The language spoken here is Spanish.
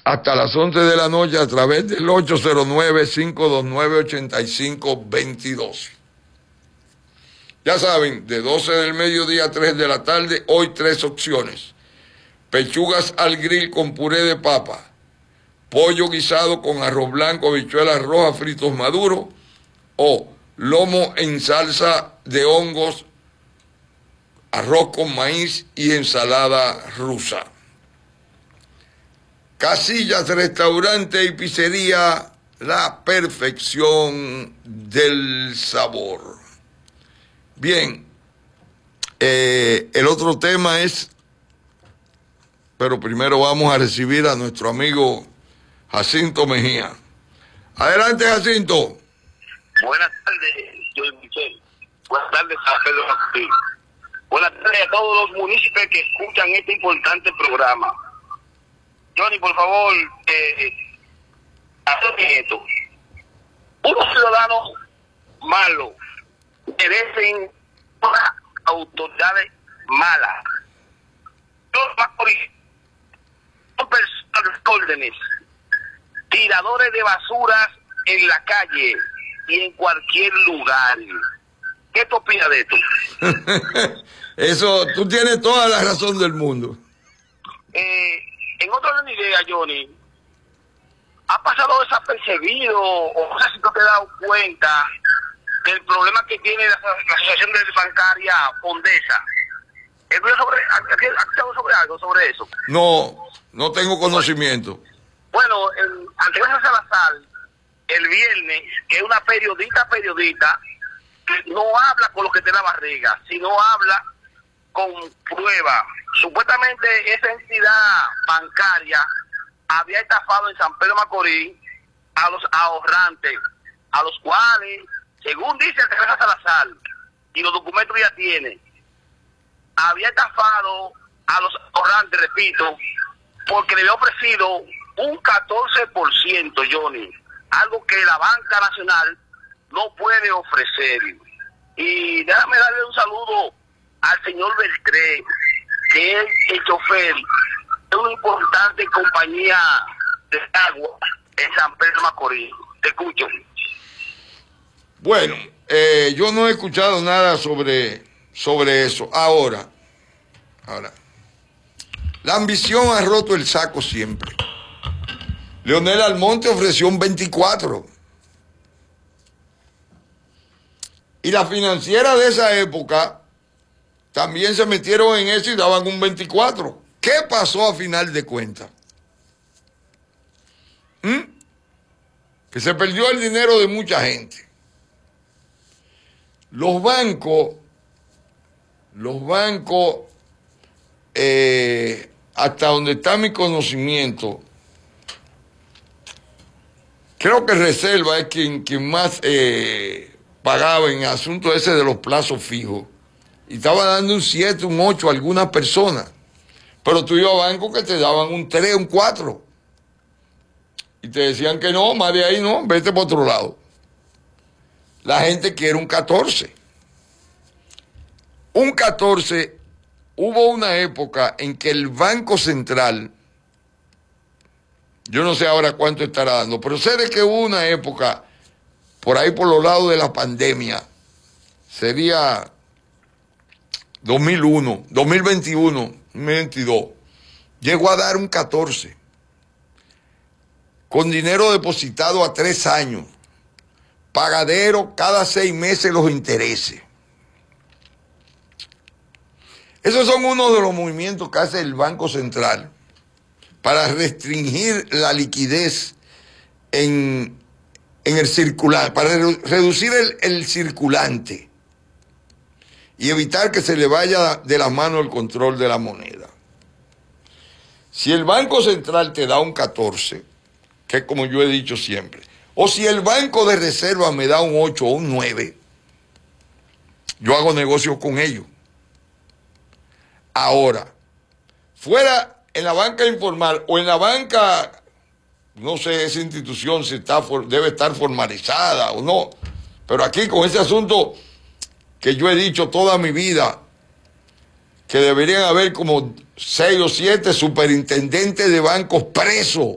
hasta las 11 de la noche a través del 809-529-8522. Ya saben, de 12 del mediodía a 3 de la tarde, hoy 3 opciones. Pechugas al grill con puré de papa, pollo guisado con arroz blanco, habichuelas rojas, fritos maduros, o lomo en salsa de hongos, arroz con maíz y ensalada rusa. Casillas, restaurante y pizzería, la perfección del sabor. Bien, el otro tema es, pero primero vamos a recibir a nuestro amigo Jacinto Mejía. Adelante, Jacinto. Buenas tardes, yo soy Michel. Buenas tardes a Pedro Martín. Buenas tardes a todos los municipios que escuchan este importante programa. Johnny, por favor, hazme esto. Unos ciudadanos malos merecen unas autoridades malas. Los son personas órdenes, tiradores de basuras en la calle y en cualquier lugar. ¿Qué tú opinas de esto? Eso, tú tienes toda la razón del mundo. En otra idea, Johnny, ha pasado desapercibido, o no sé si tú te has dado cuenta del problema que tiene la Asociación de Bancaria Fondesa. ¿Has escuchado sobre algo sobre eso? No tengo conocimiento. Bueno, Antonio Salazar, el viernes, que es una periodista, que no habla con lo que tiene la barriga, sino habla con pruebas. Supuestamente esa entidad bancaria había estafado en San Pedro Macorís a los ahorrantes, a los cuales, según dice Teresa Salazar, y los documentos ya tiene, había estafado a los ahorrantes, repito, porque le había ofrecido un 14%, Johnny, algo que la banca nacional no puede ofrecer. Y déjame darle un saludo al señor Beltré, que es el chofer de una importante compañía de agua en San Pedro Macorís. Te escucho. Bueno, yo no he escuchado nada sobre eso. Ahora, la ambición ha roto el saco siempre. Leonel Almonte ofreció un 24. Y las financieras de esa época también se metieron en eso y daban un 24. ¿Qué pasó a final de cuentas? Que se perdió el dinero de mucha gente. Los bancos, hasta donde está mi conocimiento, creo que Reserva es quien más pagaba en el asunto ese de los plazos fijos. Y estaba dando un 7, un 8 a algunas personas. Pero tú ibas a bancos que te daban un 3, un 4. Y te decían que no, más de ahí no, vete por otro lado. La gente quiere un 14. Un 14, hubo una época en que el Banco Central, yo no sé ahora cuánto estará dando, pero sé de que hubo una época, por ahí por los lados de la pandemia, sería 2001, 2021, 2022, llegó a dar un 14, con dinero depositado a 3 años, pagadero cada 6 meses los intereses. Esos son uno de los movimientos que hace el Banco Central para restringir la liquidez en el circulante, para reducir el circulante y evitar que se le vaya de la mano el control de la moneda. Si el Banco Central te da un 14, que es como yo he dicho siempre, o si el Banco de Reserva me da un 8 o un 9, yo hago negocio con ellos. Ahora, fuera en la banca informal o en la banca, no sé, esa institución si debe estar formalizada o no, pero aquí con ese asunto que yo he dicho toda mi vida, que deberían haber como 6 o 7 superintendentes de bancos presos